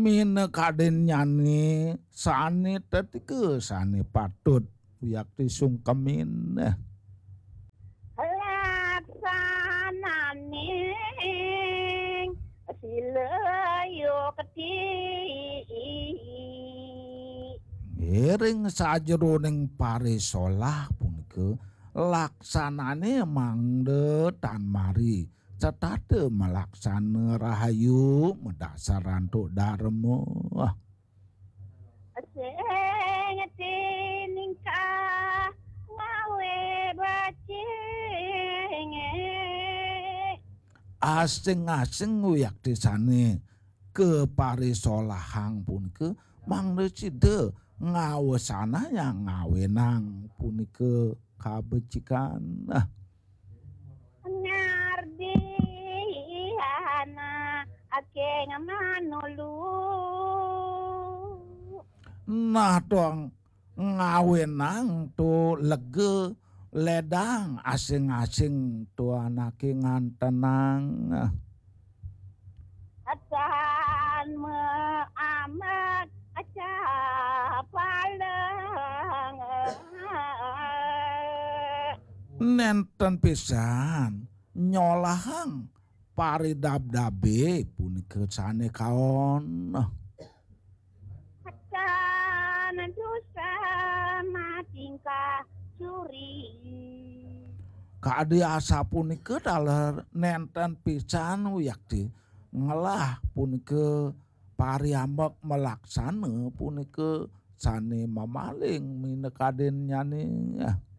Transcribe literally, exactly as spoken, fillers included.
minekaden nyani sane tetike sane patut yakti sungkemin laksanane sileyo keti ring sajroning parisolah punika laksanane mangde tan mari cetade melaksana rahayu medasaran tuk dharma sing tiningkah ngawe bacing asing-asing yakti sane keparisolahan punika mangde cide ngawesana yang ngawenang punika kabecikan ngardi ana ake ngamanulu nah dong ngawenang tu lege ledang asing-asing tu anake ngantenang acan me amat aca palang nenten pisan nyolahang paridab-dabe punika sane kaon acan dosa matingkah curi kaadi asa punika daler nenten pisan yakti ngelah punika pariambek melaksana punika sane mamaling minekaden nyane